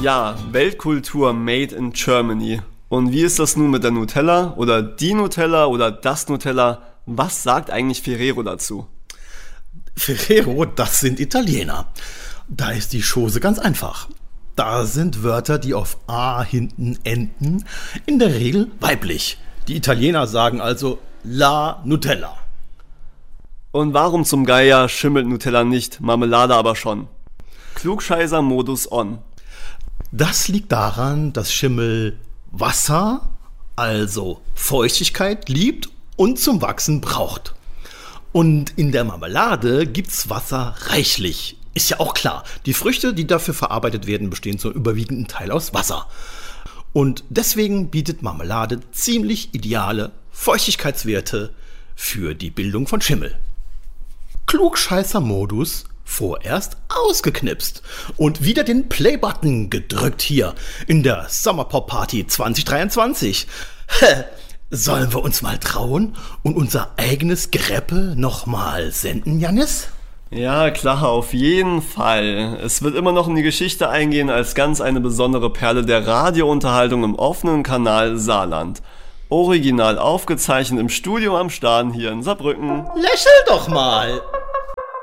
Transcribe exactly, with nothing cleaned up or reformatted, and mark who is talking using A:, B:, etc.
A: Ja, Weltkultur made in Germany. Und wie ist das nun mit der Nutella oder die Nutella oder das Nutella? Was sagt eigentlich Ferrero dazu?
B: Ferrero, das sind Italiener. Da ist die Chose ganz einfach. Da sind Wörter, die auf A hinten enden, in der Regel weiblich. Die Italiener sagen also La Nutella.
A: Und warum zum Geier schimmelt Nutella nicht, Marmelade aber schon? Klugscheißer-Modus on.
B: Das liegt daran, dass Schimmel Wasser, also Feuchtigkeit, liebt und zum Wachsen braucht. Und in der Marmelade gibt's Wasser reichlich. Ist ja auch klar, die Früchte, die dafür verarbeitet werden, bestehen zum überwiegenden Teil aus Wasser. Und deswegen bietet Marmelade ziemlich ideale Feuchtigkeitswerte für die Bildung von Schimmel. Klugscheißer-Modus vorerst ausgeknipst und wieder den Play-Button gedrückt hier in der Sommerpop-Party zwanzig dreiundzwanzig. Sollen wir uns mal trauen und unser eigenes Geräppe nochmal senden, Jannis?
A: Ja, klar, auf jeden Fall. Es wird immer noch in die Geschichte eingehen als ganz eine besondere Perle der Radiounterhaltung im offenen Kanal Saarland. Original aufgezeichnet im Studio am Stahn hier in Saarbrücken.
B: Lächel doch mal!